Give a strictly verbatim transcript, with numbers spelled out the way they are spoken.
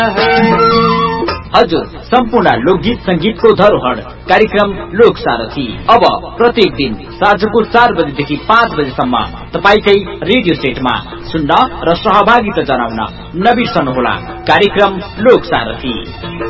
हजुर, सम्पूर्ण लोकगीत संगीतको धरोहर कार्यक्रम लोक सारथी अब प्रत्येक दिन साँझको चार बजेदेखि पाँच बजेसम्म तपाईकै रेडियो सेटमा सुन्न र सहभागिता जनाउन नबिर्सनुहोला कार्यक्रम लोक सारथी।